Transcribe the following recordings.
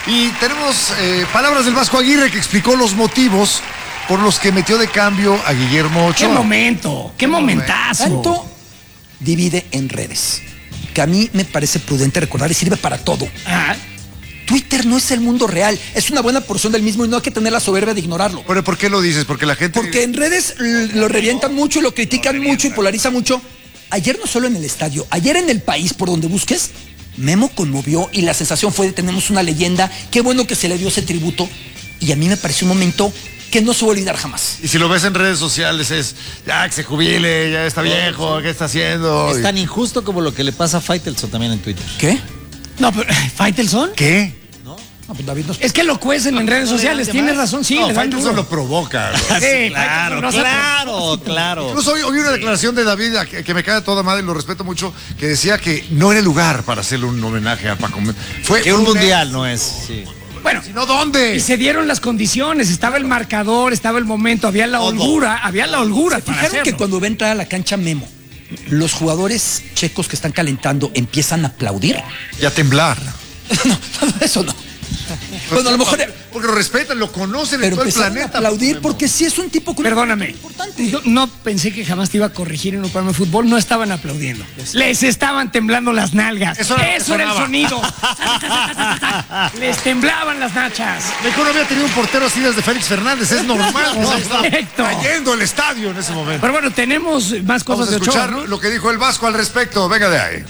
Y tenemos palabras del Vasco Aguirre, que explicó los motivos por los que metió de cambio a Guillermo Ochoa. ¡Qué momento! ¡Qué momentazo! Tanto divide en redes, que a mí me parece prudente recordar y sirve para todo. Twitter no es el mundo real, es una buena porción del mismo y no hay que tener la soberbia de ignorarlo. Pero ¿por qué lo dices? Porque la gente... Porque en redes lo revientan mucho, lo critican mucho y polariza mucho. Ayer no solo en el estadio, ayer en el país, por donde busques, Memo conmovió y la sensación fue de tenemos una leyenda, qué bueno que se le dio ese tributo y a mí me pareció un momento que no se va a olvidar jamás. Y si lo ves en redes sociales es, ya que se jubile, ya está viejo, ¿qué está haciendo? Es tan injusto como lo que le pasa a Faitelson también en Twitter. ¿Qué? No, pero ¿Faitelson? ¿Qué? No, pues David no... Es que lo cuecen en redes sociales, tienes razón, sí. No, le dan Faitelson duro. lo provoca. Sí, Claro. Incluso hoy una declaración de David que me cae toda madre y lo respeto mucho, que decía que no era el lugar para hacerle un homenaje a Paco Memo. Que un mundial no es, sí. Bueno, ¿no dónde? y se dieron las condiciones, estaba el marcador, estaba el momento, había la holgura ¿Se para fijaron hacerlo? que cuando va a entrar a la cancha Memo, los jugadores checos que están calentando empiezan a aplaudir? Y a temblar. No, eso no. Bueno, a lo mejor... Porque lo respetan, lo conocen en Pero todo el empezaron a planeta. aplaudir porque sí es un tipo con... Perdóname, importante. yo no pensé que jamás te iba a corregir en un programa de fútbol, no estaban aplaudiendo, les estaban temblando las nalgas, Eso era lo que era el sonaba. sonido, les temblaban las nachas. México no había tenido un portero así desde Félix Fernández, es normal. ¿No? Estaba Correcto. cayendo el estadio en ese momento. Pero bueno, tenemos más Vamos cosas a de Ochoa, escuchar ¿no? lo que dijo el Vasco al respecto. Venga de ahí.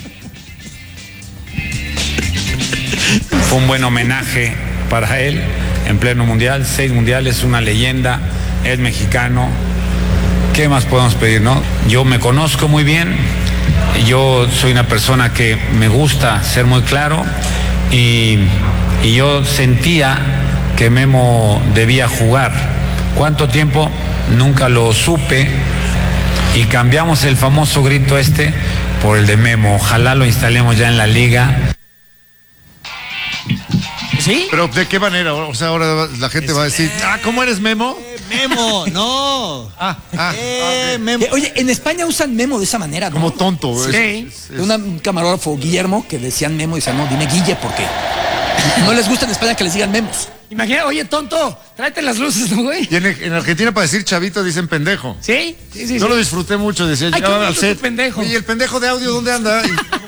Fue un buen homenaje para él en pleno mundial, 6 mundiales, una leyenda, es mexicano. ¿Qué más podemos pedir, no? Yo me conozco muy bien, yo soy una persona que me gusta ser muy claro y yo sentía que Memo debía jugar. ¿Cuánto tiempo? Nunca lo supe y cambiamos el famoso grito por el de Memo. Ojalá lo instalemos ya en la liga. ¿Sí? Pero ¿de qué manera? O sea, ahora la gente va a decir, ¿cómo eres Memo? Memo, no. Memo. Oye, en España usan Memo de esa manera, ¿no? Como tonto. Sí. De un camarógrafo, Guillermo, que decían Memo y decían, no, dime Guille, porque no les gusta en España que les digan Memos. Imagina, oye, tonto, tráete las luces, ¿no, güey? Y en Argentina para decir chavito dicen pendejo. ¿Sí? Sí. Yo lo disfruté mucho, decía, Ay, llegaba qué al bonito set. tu pendejo. ¿Y el pendejo de audio dónde anda?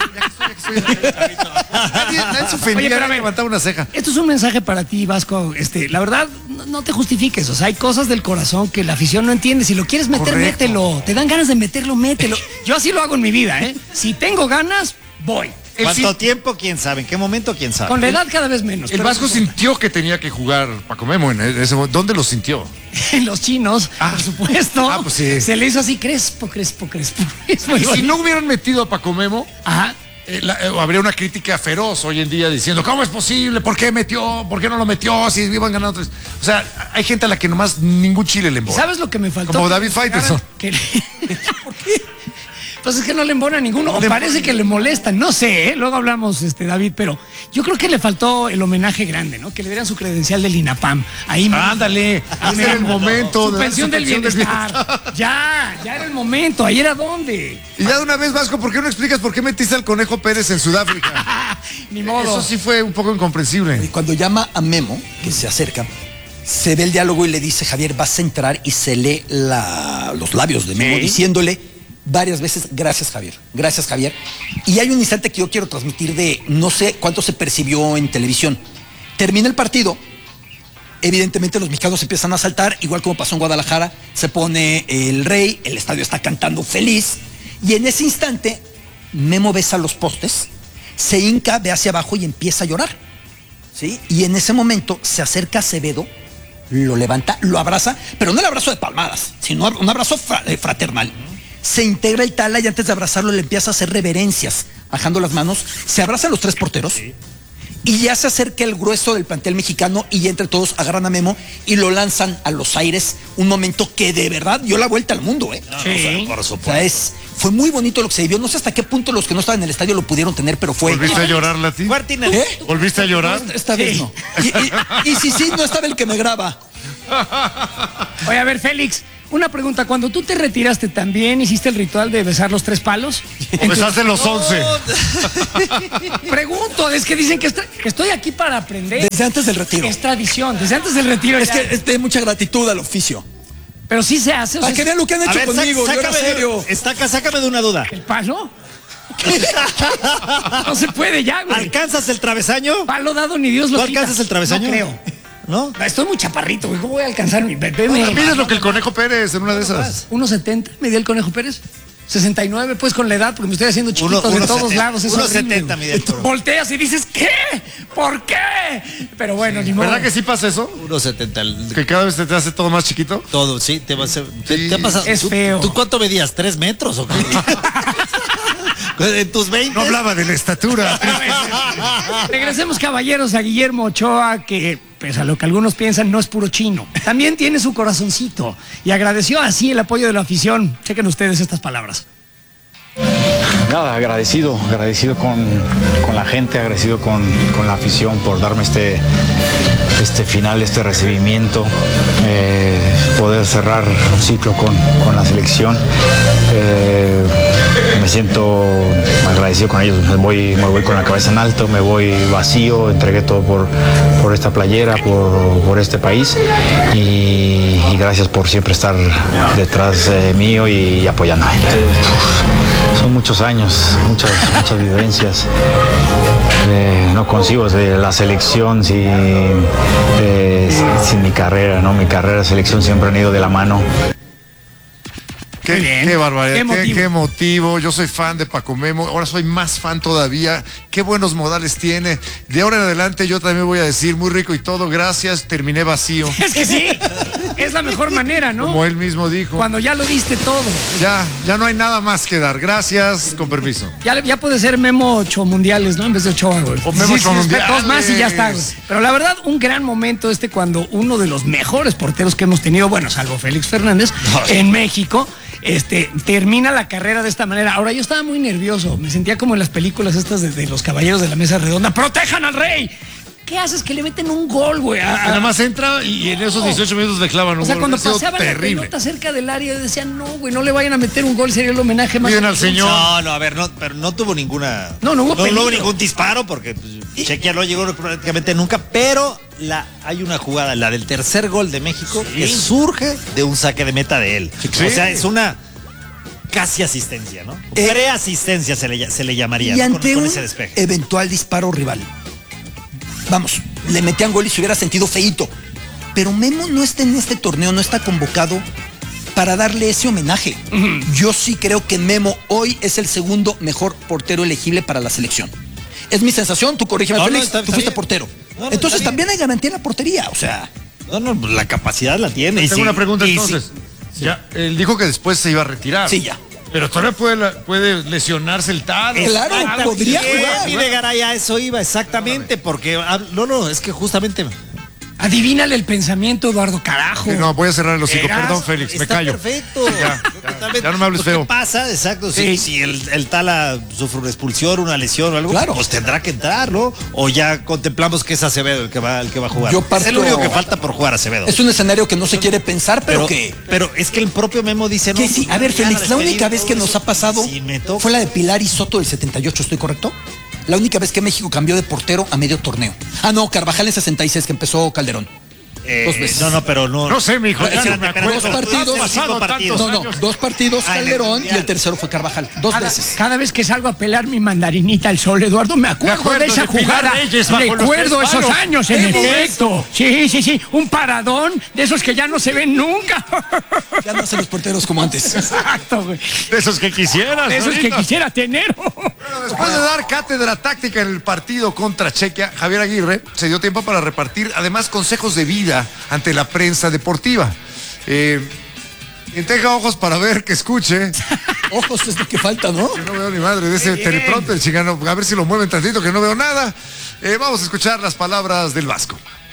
Nadie se ofendía, Oye, pero a ver, levantaba una ceja. Esto es un mensaje para ti, Vasco. La verdad, no te justifiques. O sea, hay cosas del corazón que la afición no entiende. Si lo quieres meter, Correcto. mételo. Te dan ganas de meterlo, mételo. Yo así lo hago en mi vida, ¿eh? Si tengo ganas, voy. ¿Cuánto tiempo? ¿Quién sabe? ¿En qué momento? ¿Quién sabe? Con la edad cada vez menos. El pero Vasco sintió que tenía que jugar Paco Memo en ese momento. ¿Dónde lo sintió? en los chinos, por supuesto. Pues sí. Se le hizo así crespo. Es muy Y si bonito. no hubieran metido a Paco Memo, Ajá. habría una crítica feroz hoy en día diciendo, ¿cómo es posible? ¿Por qué metió? ¿Por qué no lo metió? Si iban ganando tres. O sea, hay gente a la que nomás ningún chile le embona. ¿Sabes lo que me faltó? Como Que David me Faitelson. ¿Por qué? Pues es que no le embona a ninguno, o parece que le molestan, no sé, ¿eh? Luego hablamos, David, pero yo creo que le faltó el homenaje grande, ¿no? Que le dieran su credencial del INAPAM. Ahí Ándale, a ese era el momento. Su de pensión del bienestar. Ya era el momento, ¿ahí era dónde? Y ya de una vez, Vasco, ¿por qué no explicas por qué metiste al Conejo Pérez en Sudáfrica? Ni modo. Eso sí fue un poco Y incomprensible. cuando llama a Memo, que se acerca, se ve el diálogo y le dice, Javier, vas a entrar, y se lee los labios de Memo Sí. diciéndole varias veces, gracias Javier. Y hay un instante que yo quiero transmitir de no sé cuánto se percibió en televisión. Termina el partido, evidentemente los mexicanos empiezan a saltar, igual como pasó en Guadalajara, se pone el Rey, el estadio está cantando feliz, y en ese instante Memo besa los postes, se hinca, ve hacia abajo y empieza a llorar, ¿sí? Y en ese momento se acerca a Acevedo, lo levanta, lo abraza, pero no el abrazo de palmadas, sino un abrazo fraternal. Se integra el Tala y antes de abrazarlo le empieza a hacer reverencias, bajando las manos, se abrazan los tres porteros y ya se acerca el grueso del plantel mexicano y entre todos agarran a Memo y lo lanzan a los aires, un momento que de verdad dio la vuelta al mundo, ¿eh? Sí. Por O supuesto. sea, fue muy bonito lo que se vivió, no sé hasta qué punto los que no estaban en el estadio lo pudieron tener, pero fue... ¿Volviste a llorar, Lati? Martínez. ¿Eh? ¿Volviste a llorar? Esta vez no. Y si sí, no estaba el que me graba. Oye, a ver, Félix, Una pregunta, cuando tú te retiraste, ¿también hiciste el ritual de besar los 3 palos? Pues hacen los 11. Pregunto, es que dicen que estoy aquí para aprender. Desde antes del retiro. Es tradición, desde antes del retiro. Es que es de mucha gratitud al oficio. Pero sí se hace. O Para sea, que vean lo que han hecho conmigo, yo era serio. Sácame de una duda. ¿El palo? No se puede ya, güey. ¿Alcanzas el travesaño? Palo dado ni Dios lo ¿Tú quita. alcanzas el travesaño? No creo. ¿No? Estoy muy chaparrito, güey. ¿Cómo voy a alcanzar mi bebé? Miren lo que el Conejo Pérez en una de esas. 1.70 medía el Conejo Pérez. 69, pues con la edad, porque me estoy haciendo chiquito de todos lados. Es 1.70 mide el Toro. Volteas y dices, ¿qué? ¿Por qué? Pero bueno, ni modo. ¿Verdad que sí pasa eso? 1.70. Que cada vez te hace todo más chiquito. Todo, sí, te va a hacer. Sí. ¿Te ha pasado? Es feo. ¿Tú cuánto medías? ¿3 metros o qué? ¿En tus 20? No hablaba de la estatura. Regresemos, caballeros, a Guillermo Ochoa, que, pese a lo que algunos piensan, no es puro chino. También tiene su corazoncito y agradeció así el apoyo de la afición. Chequen ustedes estas palabras. Nada, agradecido con la gente, agradecido con la afición por darme este final, este recibimiento, poder cerrar un ciclo con la selección. Me siento agradecido con ellos, me voy con la cabeza en alto, me voy vacío, entregué todo por esta playera, por este país y gracias por siempre estar detrás mío y apoyándome. Son muchos años, muchas vivencias. No consigo de la selección sin mi carrera, ¿no? Mi carrera y selección siempre han ido de la mano. Qué barbaridad, Qué qué emotivo. Yo soy fan de Paco Memo, ahora soy más fan todavía. Qué buenos modales tiene. De ahora en adelante yo también voy a decir muy rico y todo, gracias, terminé vacío. Es que sí, es la mejor manera, ¿no? Como él mismo dijo. Cuando ya lo diste todo. Ya no hay nada más que dar. Gracias, con permiso. Ya puede ser Memo 8 mundiales, ¿no? En vez de Ochoa, güey. O Memo 8 mundiales. 2 más y ya está, güey. Pero la verdad, un gran momento cuando uno de los mejores porteros que hemos tenido, bueno, salvo Félix Fernández, en México, termina la carrera de esta manera. Ahora, yo estaba muy nervioso. Me sentía como en las películas estas de los caballeros de la mesa redonda. ¡Protejan al rey! ¿Qué haces? Que le meten un gol, güey. Nada más entra y en esos 18 minutos le clavan un gol. O sea, cuando Ha sido paseaban la pelota cerca del área, decían, no, güey, no le vayan a meter un gol, sería el homenaje más. Miren al señor. No, a ver, pero no tuvo ninguna. No hubo peligro. ningún disparo porque Chequia no llegó prácticamente nunca, pero hay una jugada, la del tercer gol de México, que surge de un saque de meta de él. Sí. O sea, es una casi asistencia, ¿no? Preasistencia se le llamaría, Y ¿no? ante con un ese despeje. eventual disparo rival, vamos, le metían gol y se hubiera sentido feíto. Pero Memo no está en este torneo, no está convocado para darle ese homenaje. Yo sí creo que Memo hoy es el segundo mejor portero elegible para la selección. Es mi sensación, tú corrígeme, Félix, tú fuiste bien. portero. No, Entonces está bien. también hay garantía en la portería, o sea. No, la capacidad la tiene. Tengo una pregunta entonces. Ya, él dijo que después se iba a retirar. Sí, ya. Pero todavía puede lesionarse el talo. Claro, podría jugar. Mire, Garay, a eso iba exactamente, porque es que justamente Adivínale el pensamiento, Eduardo, carajo. Sí, no, voy a cerrar el hocico. Verás, Perdón, Félix, me está callo. perfecto. Ya no me hables feo. ¿Qué pasa? Exacto. Sí. Si el Tala sufre una expulsión, una lesión o algo, Claro. pues tendrá que entrar, ¿no? O ya contemplamos que es Acevedo el que va a jugar. Yo Es el parto- único que falta por jugar, Acevedo. Es un escenario que no se quiere pensar, pero que... Pero es que el propio Memo dice, no. Que sí, a ver, ya Félix, la única despedida, vez que todo nos eso. ha pasado Sí, me toca. fue la de Pilar y Soto del 78, ¿estoy correcto? La única vez que México cambió de portero a medio torneo. Ah, no, Carvajal en 66, que empezó Calderón. 2 veces. No, pero no. No sé, mijo. Ya no me acuerdo. Dos partidos. Ha pasado tantos No, 2 partidos Ah, en el Calderón y Mundial. el tercero fue Carvajal. 2 veces. Cada vez que salgo a pelar mi mandarinita al sol, Eduardo, me acuerdo de esa de Pilar jugada. Reyes bajo los Recuerdo 3 esos palos. años, en Hemos efecto. Sí. Un paradón de esos que ya no se ven nunca. Ya no hacen los porteros como antes. Exacto, güey. De esos que quisieras. De esos que ahorita. quisiera tener. Bueno, después de dar cátedra táctica en el partido contra Chequia, Javier Aguirre se dio tiempo para repartir además consejos de vida ante la prensa deportiva. Quien tenga ojos para ver, que escuche. Ojos es lo que falta, ¿no? Que no veo ni madre de ese teleprompter, chingano. A ver si lo mueven tantito, que no veo nada. Vamos a escuchar las palabras del Vasco.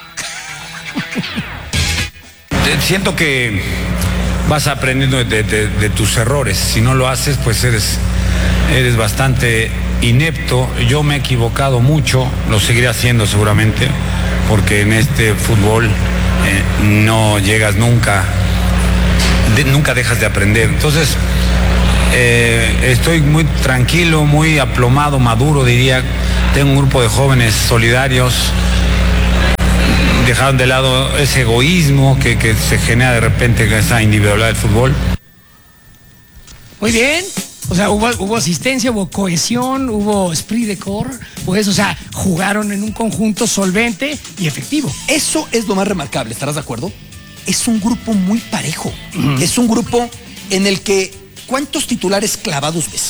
Siento que vas aprendiendo de tus errores. Si no lo haces, pues eres bastante inepto. Yo me he equivocado mucho, lo seguiré haciendo seguramente, porque en este fútbol no llegas nunca nunca dejas de aprender. Entonces, estoy muy tranquilo, muy aplomado, maduro, diría. Tengo un grupo de jóvenes solidarios. Dejaron de lado ese egoísmo que se genera de repente con esa individualidad del fútbol. Muy bien. O sea, hubo asistencia, hubo cohesión, hubo esprit de corps, pues, o sea, jugaron en un conjunto solvente y efectivo. Eso es lo más remarcable, ¿estarás de acuerdo? Es un grupo muy parejo. Es un grupo en el que, ¿cuántos titulares clavados ves?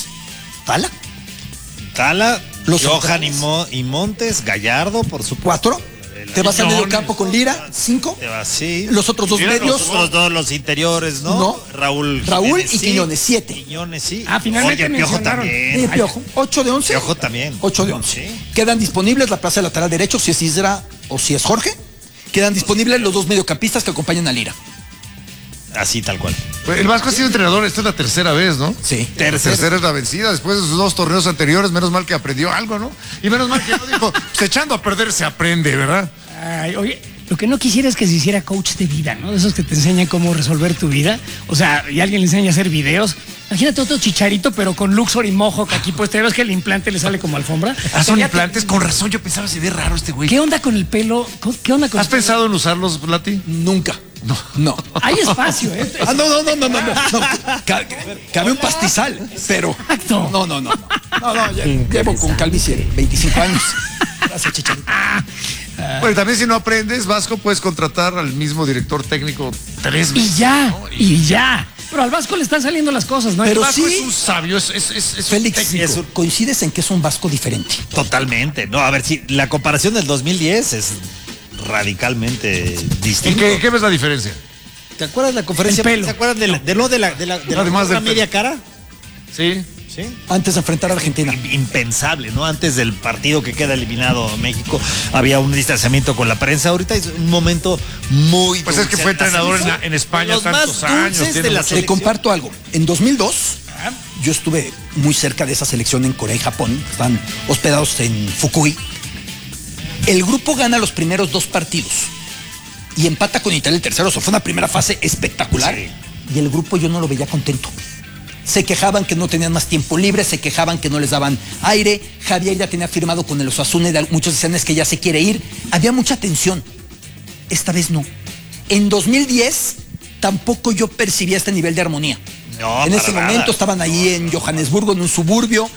Tala, Los Johan centrales. y Montes, Gallardo, por supuesto. 4. Te vas al medio campo con Lira, 5. Te vas, sí. Los otros dos medios. Los otros dos, los interiores, ¿no? No. Raúl y sí. Quiñones, 7. Quiñones, sí. Ah, finalmente Oye, Piojo mencionaron. también. Piojo, 8 de 11. Piojo también. 8 de 11. Sí. Quedan disponibles la plaza de lateral derecho, si es Isra o si es Jorge. Quedan disponibles los dos mediocampistas que acompañan a Lira. Así, tal cual. Pues el Vasco ha sido entrenador, esta es la tercera vez, ¿no? Sí. Tercera es la vencida, después de sus 2 torneos anteriores, menos mal que aprendió algo, ¿no? Y menos mal que no dijo, pues echando a perder se aprende, ¿verdad? Ay, oye, lo que no quisiera es que se hiciera coach de vida, ¿no? De esos que te enseñan cómo resolver tu vida. O sea, y alguien le enseña a hacer videos. Imagínate otro Chicharito, pero con Luxor y Mojo, que aquí pues te ves que el implante le sale como alfombra. Ah, son Ya implantes, con razón, yo pensaba se ve raro este güey. ¿Qué onda con el pelo? ¿Qué onda con ¿Has pensado en usarlos, Lati? Nunca. No. Hay espacio, ¿eh? No. Cabe un pastizal, pero. Exacto. No, llevo con calvicie 25 años. Gracias, Chicharito. Bueno, y también si no aprendes, Vasco, puedes contratar al mismo director técnico 3 Y veces. ya. Pero al Vasco le están saliendo las cosas, ¿no? Pero El Vasco sí. es un sabio, es un Félix, técnico. coincides en que es un Vasco diferente. Totalmente. No, a ver, si la comparación del 2010 es radicalmente ¿En distinta. qué ves la diferencia? ¿Te acuerdas la conferencia? El pelo. ¿Se acuerdan de la Además del media pelo. cara? Sí. Sí. Antes de enfrentar a Argentina. Impensable, ¿no? Antes del partido que queda eliminado México, había un distanciamiento con la prensa. Ahorita es un momento muy Pues es que dulce. fue entrenador Ascenso en España de los tantos más años, dulces tiene de la mucho- Te selección. comparto algo. En 2002, yo estuve muy cerca de esa selección en Corea y Japón. Están hospedados en Fukui. El grupo gana los primeros 2 partidos y empata con Italia el tercero. O sea, fue una primera fase espectacular. Sí. Y el grupo yo no lo veía contento. Se quejaban que no tenían más tiempo libre, se quejaban que no les daban aire. Javier ya tenía firmado con el Osasuna y muchos decían es que ya se quiere ir. Había mucha tensión. Esta vez no. En 2010 tampoco yo percibía este nivel de armonía. No, En para ese nada. momento estaban ahí en Johannesburgo, en un suburbio.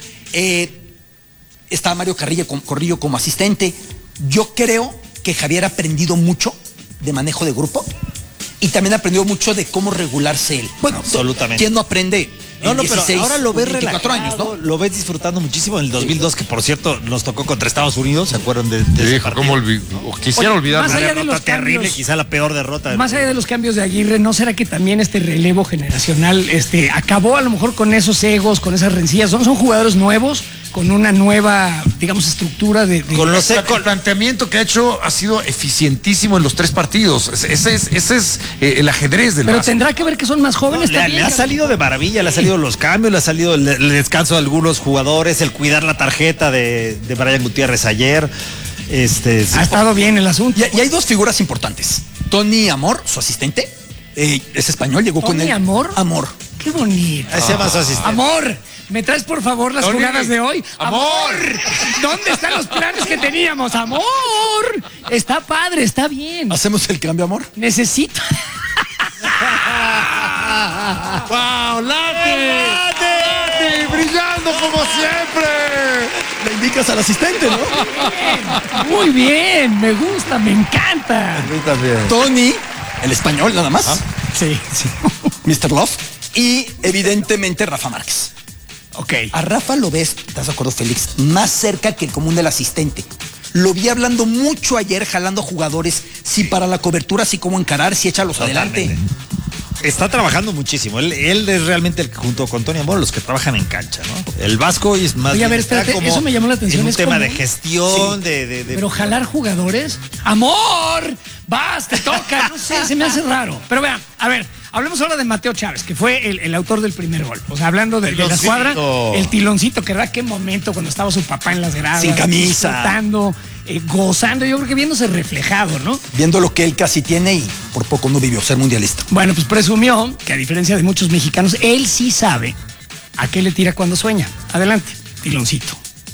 Estaba Mario Corrillo como asistente. Yo creo que Javier ha aprendido mucho de manejo de grupo y también ha aprendido mucho de cómo regularse él. Bueno, Absolutamente. ¿quién no aprende? No, en pero 16 ahora lo o ves 24 relajado, años, ¿no? lo ves disfrutando muchísimo en el 2002, que por cierto nos tocó contra Estados Unidos, ¿se acuerdan de ese Dijo, partido? ¿cómo quisiera Oye, olvidarlo? más allá de Derrota los terrible, cambios. quizá la peor derrota. Más allá de los cambios de Aguirre, ¿no será que también este relevo generacional acabó a lo mejor con esos egos, con esas rencillas? Son jugadores nuevos, con una nueva, digamos, estructura de Con los El planteamiento que ha hecho ha sido eficientísimo en los 3 partidos. Ese es el ajedrez del Pero Vasco. tendrá que ver que son más jóvenes Le también. ha salido de maravilla, le ha salido los cambios, le ha salido el descanso de algunos jugadores, el cuidar la tarjeta de Brian Gutiérrez ayer. Sí. Ha estado bien el asunto. Y hay 2 figuras importantes. Tony Amor, su asistente, es español, llegó con ¿Tony él. Amor? Amor. Qué bonito. Se llama su asistente. Amor, ¿me traes por favor las Tony, jugadas de hoy? amor. ¿Dónde están los planes que teníamos? Amor. Está padre, está bien. ¿Hacemos el cambio, Amor? Necesito. ¡Wow! ¡Lati! ¡Brillando como siempre! Le indicas al asistente, ¿no? Muy bien, me gusta, me encanta. A mí también. Tony, el español nada más. Sí. Mr. Love. Y evidentemente Rafa Márquez. Ok. A Rafa lo ves, ¿estás de acuerdo, Félix? Más cerca que el común del asistente. Lo vi hablando mucho ayer, jalando jugadores, si para la cobertura, si cómo encarar, si échalos adelante. Está trabajando muchísimo. Él es realmente el que, junto con Tony Amor, los que trabajan en cancha, ¿no? El Vasco es más. Oye, a ver, bien, está espérate, como eso me llamó la atención, en un es tema como- de gestión, de Pero jalar jugadores. ¡Amor! ¡Vas, te toca! No sé, se me hace raro. Pero vean, a ver, hablemos ahora de Mateo Chávez, que fue el autor del primer gol. O sea, hablando de la Tiloncito. escuadra, el tiloncito, que era qué momento cuando estaba su papá en las gradas. Sin camisa. Disfrutando. gozando, yo creo que viéndose reflejado, ¿no? Viendo lo que él casi tiene y por poco no vivió, ser mundialista. Bueno, pues presumió que a diferencia de muchos mexicanos, él sí sabe a qué le tira cuando sueña. Adelante, Tiloncito.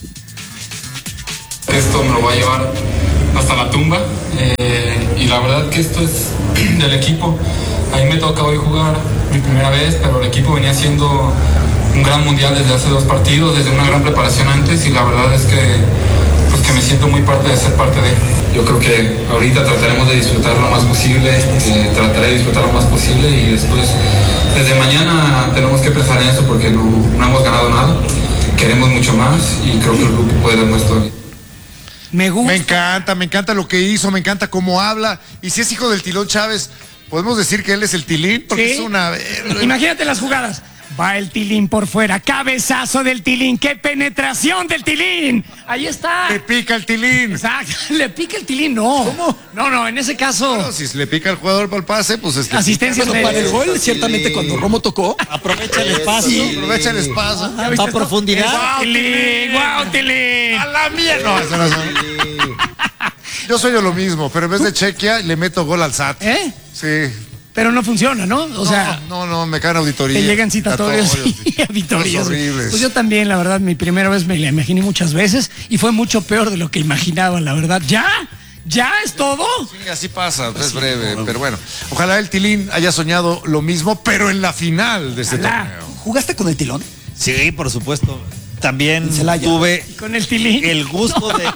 Esto me lo va a llevar hasta la tumba y la verdad que esto es del equipo. A mí me toca hoy jugar mi primera vez, pero el equipo venía haciendo un gran mundial desde hace 2 partidos, desde una gran preparación antes, y la verdad es que, pues, que me siento muy parte de ser parte de él. Yo creo que ahorita trataremos de disfrutar lo más posible, trataré de disfrutar lo más posible, y después desde mañana tenemos que pensar en eso porque no hemos ganado nada, queremos mucho más y creo que el grupo puede dar nuestro. Me gusta. Me encanta lo que hizo, me encanta cómo habla. Y si es hijo del Tilón Chávez, podemos decir que él es el Tilín, porque ¿Sí? es una... Imagínate las jugadas. Va el Tilín por fuera, cabezazo del Tilín, qué penetración del Tilín. Ahí está. Le pica el Tilín. Exacto, le pica el Tilín, no. ¿Cómo? No, en ese caso. No, si le pica al jugador para el pase, pues es que... Asistencia Bueno, para el gol, ciertamente cuando Romo tocó, Aprovecha el espacio. Aprovecha el espacio. A profundidad. ¡Guau, Tilín! ¡Guau, Tilín! A la mierda. No, eso no es... Yo soy yo lo mismo, pero en vez de Chequia, le meto gol al SAT. ¿Eh? Sí. Pero no funciona, ¿no? O sea, No, me caen auditorías. te llegan citatorios y sí. auditorías. Cosas horribles. Pues yo también, la verdad, mi primera vez me la imaginé muchas veces y fue mucho peor de lo que imaginaba, la verdad. ¿Ya es todo? Sí, así pasa, es breve, pero bueno. Ojalá el Tilín haya soñado lo mismo, pero en la final de este Ojalá. torneo. ¿jugaste con el Tilón? Sí, por supuesto. También En Celaya. tuve Con el Tilín. el gusto de...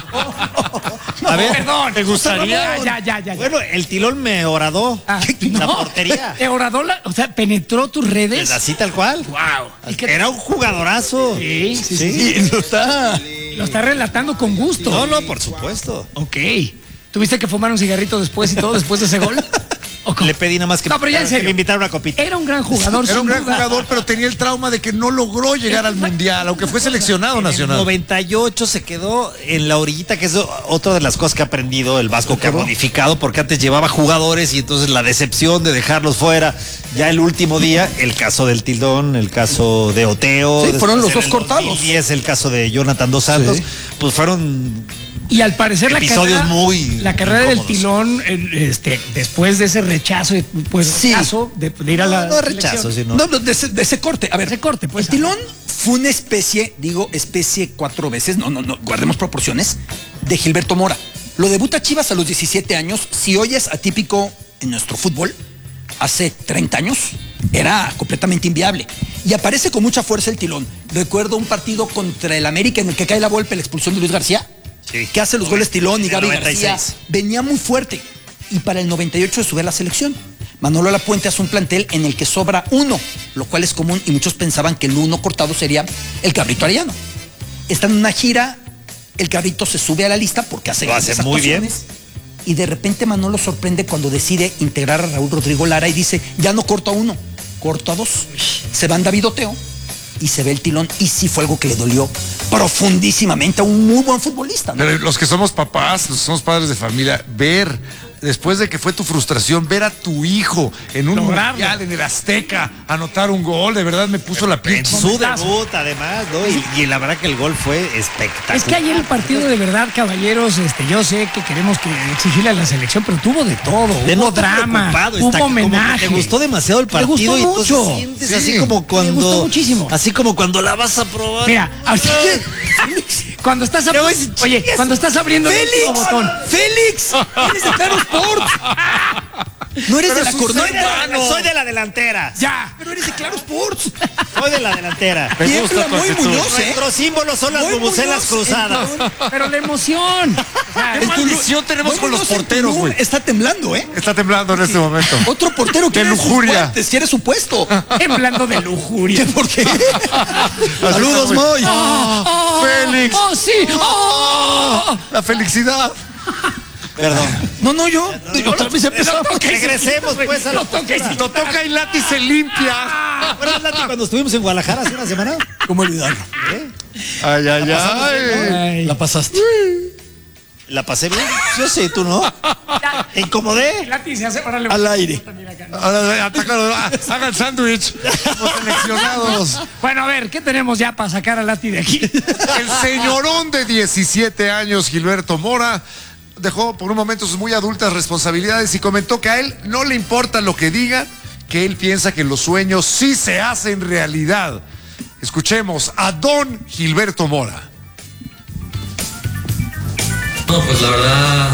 No, A ver, perdón. ¿te gustaría? Ya. Bueno, el Tilón me horadó Ah, la no. portería. Orador, o sea, penetró tus redes. Así tal cual. Wow. Era un jugadorazo. Sí. Y lo está. Lo está relatando con gusto. No, por supuesto. Ok. ¿Tuviste que fumar un cigarrito después y todo, después de ese gol? ¿O cómo? Le pedí nada más que, No, pero ya en serio. me invitaron a una copita. Era un gran jugador. Era sin un gran duda. jugador, pero tenía el trauma de que no logró llegar al Mundial, aunque fue seleccionado En el nacional. 98 se quedó en la orillita, que es otra de las cosas que ha aprendido el Vasco, que ha modificado, porque antes llevaba jugadores y entonces la decepción de dejarlos fuera. Ya el último día, el caso del Tildón, el caso de Oteo. Sí, fueron los después dos cortados. 2010, el caso de Jonathan Dos Santos. Sí. Pues fueron... Y al parecer Episodios la carrera del incómodos. Tilón, después de ese rechazo, pues Sí. rechazo de ir a la No rechazo, selección. sino... No, de ese corte. A ver, Ese corte, pues. el Tilón fue una especie, especie 4 veces, no, guardemos proporciones, de Gilberto Mora. Lo debuta Chivas a los 17 años. Si hoy es atípico en nuestro fútbol, hace 30 años era completamente inviable. Y aparece con mucha fuerza el Tilón. Recuerdo un partido contra el América en el que cae la Volpe, la expulsión de Luis García, Sí. que hace los goles Tilón y En el Gaby 96. García. Venía muy fuerte. Y para el 98 se sube a la selección. Manolo Lapuente hace un plantel en el que sobra uno, lo cual es común y muchos pensaban que el uno cortado sería el Cabrito Arellano. Está en una gira, el Cabrito se sube a la lista porque hace Lo hace grandes muy bien. actuaciones. Y de repente Manolo sorprende cuando decide integrar a Raúl Rodrigo Lara y dice, ya no corto a uno, corto a dos. Se van David Oteo y se ve el Tilón, y sí fue algo que le dolió profundísimamente a un muy buen futbolista, ¿no? Pero los que somos papás, los que somos padres de familia, ver, después de que fue tu frustración, ver a tu hijo en un Lograrlo. Mundial, en el Azteca, anotar un gol, de verdad me puso la piel. En su debut, además, ¿no? Y la verdad que el gol fue espectacular. Es que ayer el partido de verdad, caballeros, yo sé que queremos que exigirle a la selección, pero tuvo de todo. De Hubo no estar drama, preocupado, hubo está como que homenaje. te gustó demasiado el Me partido gustó y entonces mucho. sientes Sí. así como cuando... Me gustó muchísimo. Así como cuando la vas a probar. Mira, cuando estás oye, cuando estás abriendo el último botón. ¡Félix! ¡Eres de Claro Sports! No eres de la corneta. Soy de la delantera. Ya. Pero eres de Claro Sports. Soy de la delantera. Tiembla muy Muñoz, ¿eh? Nuestros símbolos son las Muy bubucelas Muñoz, cruzadas. Pero la emoción. O sea, ¿Qué maldición tenemos con los porteros, güey? Está temblando, ¿eh? Está temblando en este momento. Otro portero que De lujuria. quiere su puesto. temblando de lujuria. ¿Por qué? Saludos, Moy. Félix. ¡Oh, sí! ¡Oh! La felicidad. Perdón. No, yo. Otra vez empezamos. Regresemos pues a No toques. Lo toca y Lati se limpia. ¿Recuerdas, Lati, cuando estuvimos en Guadalajara hace una semana? ¿Cómo olvidarlo? Ay. Ay. La pasaste. ¿La pasé bien? Yo sí, tú no. ¿Te incomodé? Lati se hace para Al aire. Ahora, hagan sándwich. Los seleccionados. Bueno, a ver, ¿qué tenemos ya para sacar a Lati de aquí? El señorón de 17 años, Gilberto Mora, dejó por un momento sus muy adultas responsabilidades y comentó que a él no le importa lo que digan, que él piensa que los sueños sí se hacen realidad. Escuchemos a don Gilberto Mora. No, pues la verdad,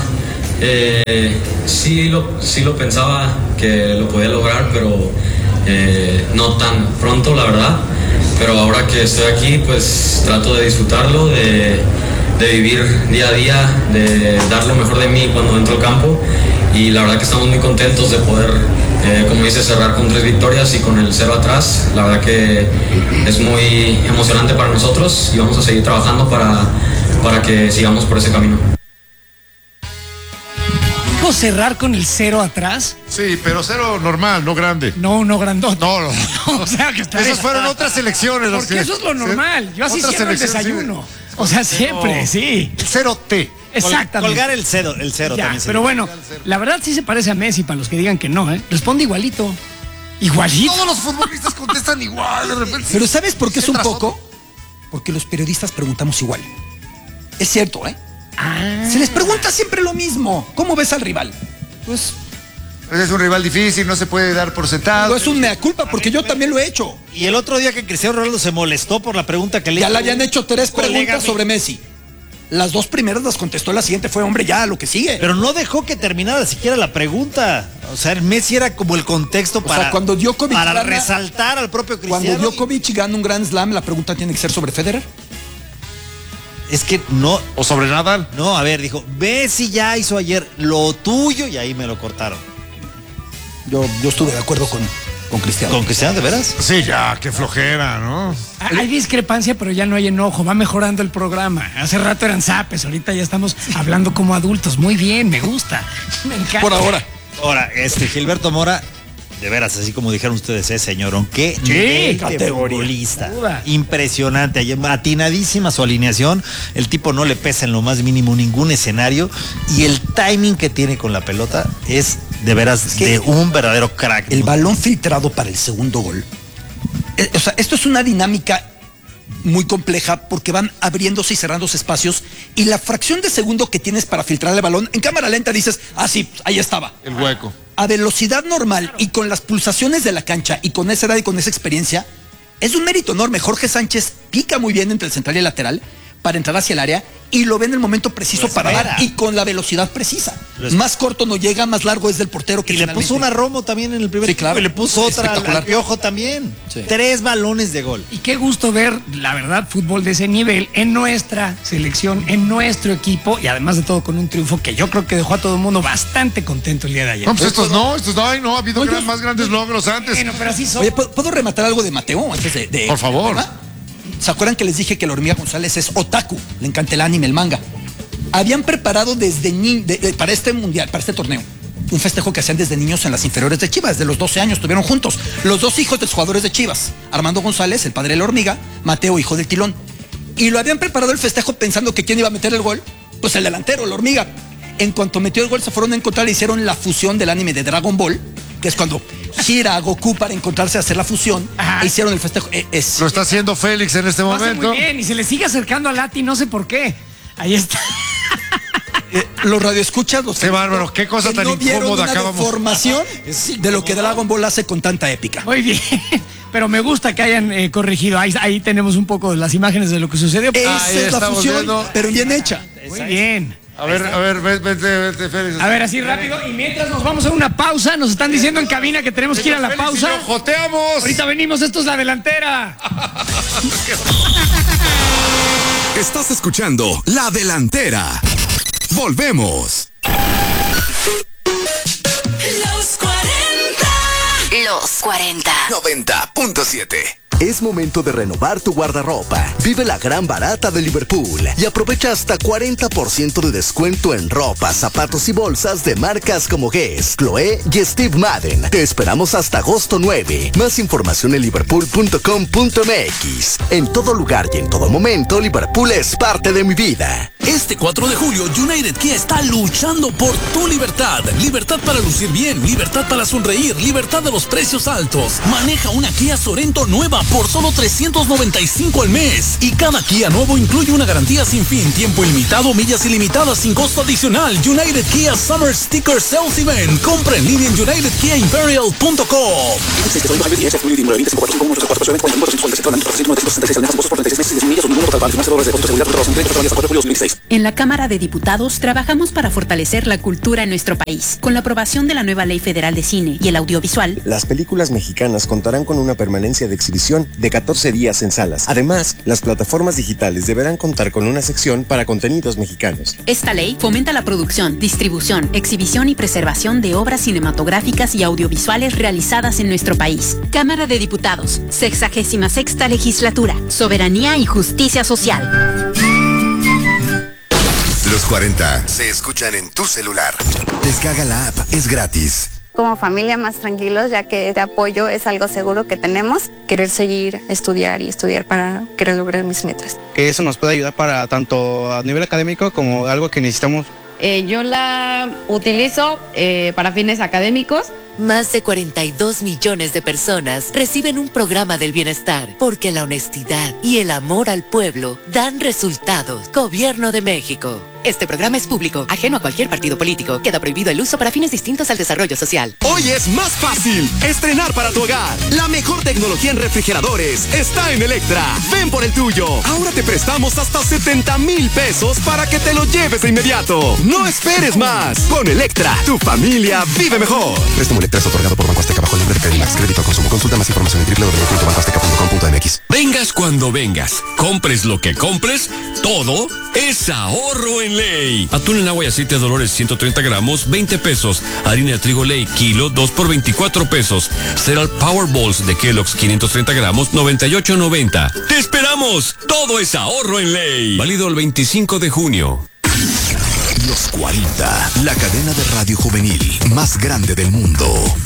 sí lo pensaba que lo podía lograr, pero no tan pronto, la verdad. Pero ahora que estoy aquí, pues trato de disfrutarlo, de vivir día a día, de dar lo mejor de mí cuando entro al campo. Y la verdad que estamos muy contentos de poder, como dice, cerrar con 3 victorias y con el 0 atrás. La verdad que es muy emocionante para nosotros y vamos a seguir trabajando para que sigamos por ese camino. ¿Cerrar con el 0 atrás? Sí, pero 0 normal, no grande. No grandote. No. O sea, que está Esas fueron otras elecciones. Porque eso es lo normal. Yo así cierro el desayuno. Sí. O sea, siempre, sí. El 0T. Exactamente. Colgar el cero ya, también. Pero bueno, la verdad sí se parece a Messi, para los que digan que no, ¿eh? Responde igualito. Igualito. Todos los futbolistas contestan igual, de repente. Pero ¿sabes por qué es un poco? Porque los periodistas preguntamos igual. Es cierto, ¿eh? Se les pregunta siempre lo mismo. ¿Cómo ves al rival? Pues es un rival difícil, no se puede dar por sentado. No es un mea culpa, porque yo también lo he hecho. Y el otro día que Cristiano Ronaldo se molestó por la pregunta que le hizo. Ya le habían hecho 3 preguntas sobre Messi. Las 2 primeras las contestó, la siguiente fue, hombre, ya, lo que sigue. Pero no dejó que terminara siquiera la pregunta. O sea, Messi era como el contexto para resaltar al propio Cristiano. Cuando Djokovic gana un Grand Slam, la pregunta tiene que ser sobre Federer. Es que no. ¿O sobre Nadal? No, a ver, dijo, Messi ya hizo ayer lo tuyo y ahí me lo cortaron. Yo estuve de acuerdo con Cristiano. ¿Con Cristiano, de veras? Sí, ya, qué flojera, ¿no? Hay discrepancia, pero ya no hay enojo. Va mejorando el programa. Hace rato eran zapes, ahorita ya estamos hablando como adultos. Muy bien, me gusta. Me encanta. Por ahora. Ahora, Gilberto Mora, de veras, así como dijeron ustedes, señorón, qué nivel de futbolista. Impresionante, atinadísima su alineación, el tipo no le pesa en lo más mínimo ningún escenario y el timing que tiene con la pelota es de veras de un verdadero crack. El balón filtrado para el segundo gol. O sea, esto es una dinámica muy compleja porque van abriéndose y cerrándose espacios y la fracción de segundo que tienes para filtrar el balón, en cámara lenta dices, sí, ahí estaba. El hueco. A velocidad normal y con las pulsaciones de la cancha y con esa edad y con esa experiencia, es un mérito enorme. Jorge Sánchez pica muy bien entre el central y el lateral para entrar hacia el área y lo ve en el momento preciso para dar y con la velocidad precisa. Más corto no llega, más largo es del portero que y le puso una Romo también en el primer tiempo, claro. Y le puso otra al Piojo también. Sí. 3 balones de gol. Y qué gusto ver, la verdad, fútbol de ese nivel en nuestra selección, en nuestro equipo y además de todo con un triunfo que yo creo que dejó a todo el mundo bastante contento el día de ayer. No, pues estos no, ha habido más grandes logros antes. Bueno, pero así son. Oye, ¿puedo rematar algo de Mateo antes de Por favor. ¿Se acuerdan que les dije que la Hormiga González es otaku? Le encanta el anime, el manga. Habían preparado desde para este mundial, para este torneo, un festejo que hacían desde niños en las inferiores de Chivas. De los 12 años estuvieron juntos. Los 2 hijos de los jugadores de Chivas. Armando González, el padre de la Hormiga, Mateo, hijo del Tilón. Y lo habían preparado el festejo pensando que quién iba a meter el gol. Pues el delantero, la Hormiga. En cuanto metió el gol se fueron a encontrar y hicieron la fusión del anime de Dragon Ball, que es cuando gira a Goku para encontrarse a hacer la fusión. E hicieron el festejo. Lo está haciendo Félix en este momento. Muy bien, y se le sigue acercando a Lati, no sé por qué. Ahí está. Los radioescuchas, qué bárbaro, qué cosa tan incómoda acabamos. Información de lo que Dragon Ball hace con tanta épica. Muy bien, pero me gusta que hayan corregido. Ahí tenemos un poco de las imágenes de lo que sucedió. Esa es la fusión, pero bien hecha. Muy bien. A ver, vete, Félix. A ver, así rápido. Y mientras nos vamos a una pausa, nos están diciendo en cabina que tenemos que ir a la pausa. ¡Joteamos! Ahorita venimos, esto es La Delantera. Estás escuchando La Delantera. Volvemos. Los 40. 90.7. Es momento de renovar tu guardarropa. Vive la gran barata de Liverpool y aprovecha hasta 40% de descuento en ropa, zapatos y bolsas de marcas como Guess, Chloé y Steve Madden. Te esperamos hasta agosto 9. Más información en liverpool.com.mx. En todo lugar y en todo momento, Liverpool es parte de mi vida. Este 4 de julio, United Kia está luchando por tu libertad. Libertad para lucir bien, libertad para sonreír, libertad de los precios altos. Maneja una Kia Sorento nueva por solo $395 al mes. Y cada Kia nuevo incluye una garantía sin fin, tiempo ilimitado, millas ilimitadas sin costo adicional. United Kia Summer Sticker Sales Event. Compra en línea en unitedkiaimperial.com. En la Cámara de Diputados trabajamos para fortalecer la cultura en nuestro país. Con la aprobación de la nueva Ley Federal de Cine y el Audiovisual, las películas mexicanas contarán con una permanencia de exhibición de 14 días en salas. Además, las plataformas digitales deberán contar con una sección para contenidos mexicanos. Esta ley fomenta la producción, distribución, exhibición y preservación de obras cinematográficas y audiovisuales realizadas en nuestro país. Cámara de Diputados, 66ª Legislatura, Soberanía y Justicia Social. Los 40 se escuchan en tu celular. Descarga la app, es gratis. Como familia más tranquilos, ya que este apoyo es algo seguro que tenemos. Querer seguir, estudiar para querer lograr mis metas. Que eso nos puede ayudar para tanto a nivel académico como algo que necesitamos. Yo la utilizo para fines académicos. Más de 42 millones de personas reciben un programa del bienestar porque la honestidad y el amor al pueblo dan resultados. Gobierno de México. Este programa es público, ajeno a cualquier partido político. Queda prohibido el uso para fines distintos al desarrollo social. Hoy es más fácil estrenar para tu hogar. La mejor tecnología en refrigeradores está en Electra. Ven por el tuyo. Ahora te prestamos hasta 70,000 pesos para que te lo lleves de inmediato. No esperes más. Con Electra, tu familia vive mejor. Préstamo Electra es otorgado por Banco Azteca bajo el nombre de Credimax. Crédito al consumo. Consulta más información en www.bancoazteca.com.mx. Vengas cuando vengas. Compres lo que compres. Todo es ahorro en Ley. Atún en agua y aceite de Dolores 130 gramos, 20 pesos. Harina de trigo Ley, kilo, 2 por 24 pesos. Cereal Power Balls de Kellogg's 530 gramos, 98.90. ¡Te esperamos! Todo es ahorro en Ley. Válido el 25 de junio. Los 40, la cadena de radio juvenil más grande del mundo.